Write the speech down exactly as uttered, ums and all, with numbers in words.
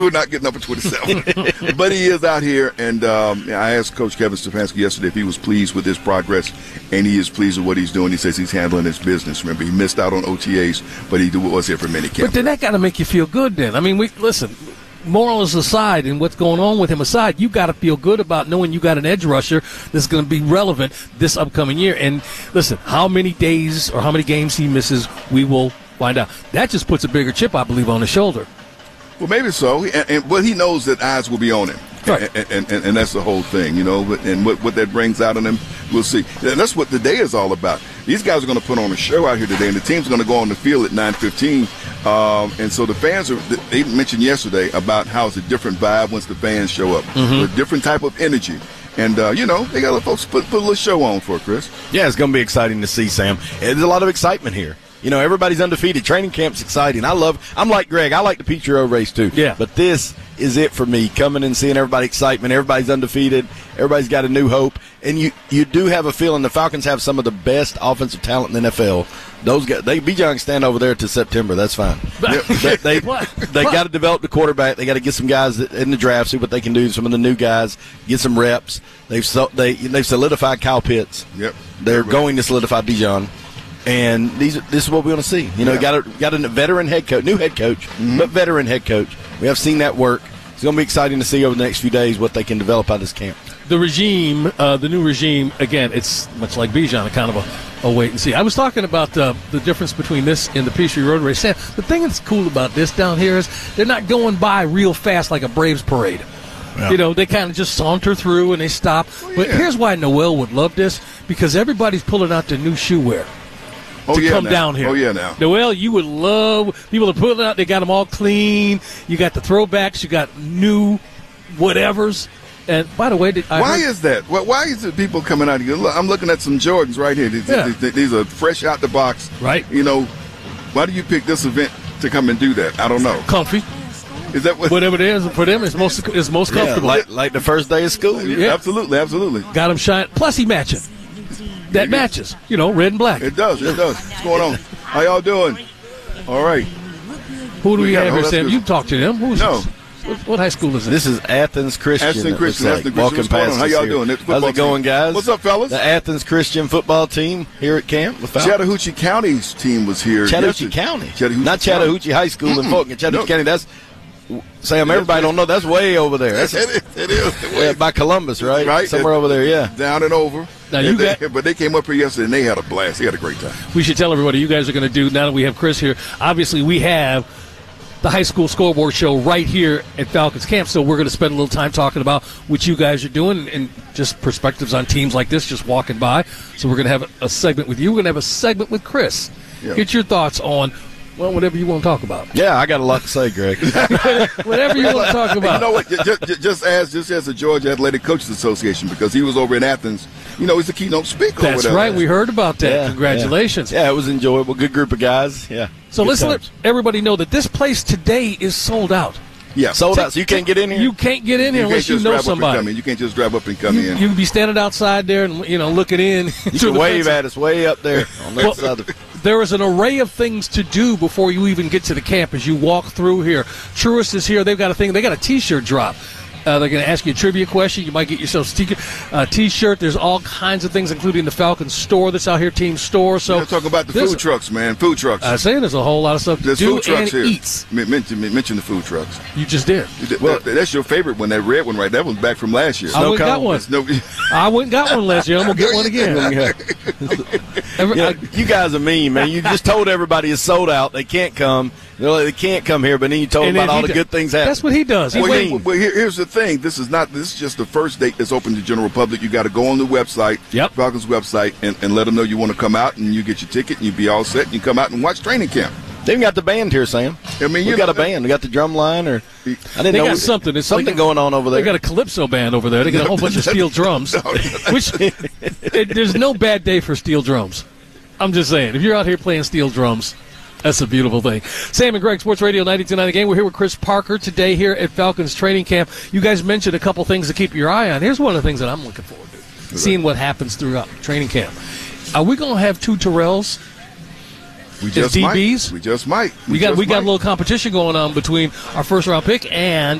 We're not getting up at twenty-seven. But he is out here, and um, I asked Coach Kevin Stefanski yesterday if he was pleased with his progress, and he is pleased with what he's doing. He says he's handling his business. Remember, he missed out on O T As, but he was here for minicamp. But then that got to make you feel good then. I mean, we listen, morals aside and what's going on with him aside, you got to feel good about knowing you got an edge rusher that's going to be relevant this upcoming year. And listen, how many days or how many games he misses, we will find out. That just puts a bigger chip, I believe, on his shoulder. Well, maybe so, and, and but he knows that eyes will be on him, right. and, and, and, and that's the whole thing, you know. And what, what that brings out in him, we'll see. And that's what the day is all about. These guys are going to put on a show out here today, and the team's going to go on the field at nine fifteen. Um, and so the fans are. They mentioned yesterday about how it's a different vibe once the fans show up, mm-hmm. a different type of energy. And, uh, you know, they got to folks put, put a little show on for it, Chris. Yeah, it's going to be exciting to see, Sam. There's a lot of excitement here. You know, everybody's undefeated. Training camp's exciting. I love – I'm like Greg. I like the Peach Road race too. Yeah. But this is it for me, coming and seeing everybody excitement. Everybody's undefeated. Everybody's got a new hope. And you, you do have a feeling the Falcons have some of the best offensive talent in the N F L. Those guys – they Bijan can stand over there to September. That's fine. they they, they got to develop the quarterback. They got to get some guys in the draft, see what they can do, some of the new guys, get some reps. They've so, they, they've solidified Kyle Pitts. Yep. They're going to solidify Bijan. And these, this is what we want to see. You know, yeah. got a got a veteran head coach, new head coach, mm-hmm. but veteran head coach. We have seen that work. It's going to be exciting to see over the next few days what they can develop out of this camp. The regime, uh, the new regime, again, it's much like Bijan, a kind of a, a wait and see. I was talking about uh, the difference between this and the Peachtree Road Race. Sam, the thing that's cool about this down here is they're not going by real fast like a Braves parade. Yeah. You know, they kind of just saunter through and they stop. Oh, but yeah. Here's why Noel would love this, because everybody's pulling out their new shoe wear. Oh, to yeah, come now. down here. Oh, yeah, now. Noel, you would love, people are putting out, they got them all clean. You got the throwbacks, you got new whatevers. And by the way, did I why heard, is that? Why is it people coming out here? Look, I'm looking at some Jordans right here. These, yeah. these, these are fresh out the box. Right. You know, why do you pick this event to come and do that? I don't know. Comfy. Is that what? Whatever it is, for them, it's most, it's most comfortable. Yeah, like, like the first day of school. Yeah, yeah. Absolutely, absolutely. Got them shine. Plus, he matching. That matches, you know, red and black. It does, it does. What's going on? How y'all doing? All right. Who do we, we have here, oh, Sam? You talk to them. Who's no. What, what high school is it? This is Athens Christian. Athens Christian. Like. Athens Christian. Walking What's going past on? How y'all here. doing? How's it going, team. guys? What's up, fellas? The Athens Christian football team here at camp. Chattahoochee County's team was here. Chattahoochee yesterday. County. Chattahoochee Not Chattahoochee County. High School mm-hmm. in Fulton. Chattahoochee no. County, that's Sam, everybody don't know. That's way over there. That's it is. It is. Yeah, by Columbus, right? Right. Somewhere over there, yeah. Down and over. Now and you they, got, but they came up here yesterday, and they had a blast. They had a great time. We should tell everybody you guys are going to do, now that we have Chris here, obviously we have the high school scoreboard show right here at Falcons Camp, so we're going to spend a little time talking about what you guys are doing and just perspectives on teams like this just walking by. So we're going to have a segment with you. We're going to have a segment with Chris. Yeah. Get your thoughts on, well, whatever you want to talk about. Yeah, I got a lot to say, Greg. Whatever you want to talk about. You know what? Just, just, just as just as the Georgia Athletic Coaches Association, because he was over in Athens. You know, he's the keynote speaker. That's over there. right. We heard about that. Yeah, Congratulations. Yeah. yeah, it was enjoyable. Good group of guys. Yeah. So Good let's times. let everybody know that this place today is sold out. Yeah, sold out. So you can't get in here. You can't get in here you unless you know somebody. You can't just drive up and come you, in. You can be standing outside there and you know looking in. You can wave at us way up there on the well, side of the. There is an array of things to do before you even get to the camp as you walk through here. Truist is here. They've got a thing. They got a T-shirt drop. Uh, they're going to ask you a trivia question. You might get yourself a uh, T-shirt. There's all kinds of things, including the Falcons store that's out here, team store. So yeah, talk about the food trucks, man. Food trucks. I say there's a whole lot of stuff to there's do food trucks and here. eats. Mention, mention the food trucks. You just did. Well, that, that's your favorite one, that red one, right? That was back from last year. I went got one. No, I went and got one last year. I'm gonna get one again. Every, you, know, you guys are mean, man. You just told everybody it's sold out. They can't come. You know, they can't come here, but then you told them about all the does. good things happening. That's what he does. He well, here, well here, here's the thing. This is not. This is just the first date that's open to general public. You got to go on the website, yep. Falcons website, and, and let them know you want to come out, and you get your ticket, and you be all set, and you come out and watch training camp. They even got the band here, Sam. I mean, you got a band. We got the drum line, or I didn't they know got something. It's something like, going on over there. They got a calypso band over there. They got a whole bunch of steel drums. Which it, there's no bad day for steel drums. I'm just saying, if you're out here playing steel drums, that's a beautiful thing. Sam and Greg, Sports Radio ninety-two point nine The Game. We're here with Chris Parker today here at Falcons Training Camp. You guys mentioned a couple things to keep your eye on. Here's one of the things that I'm looking forward to, seeing what happens throughout training camp. Are we going to have two Terrells? We is just D might. Bs. We just might. We, got just we got might. a little competition going on between our first round pick and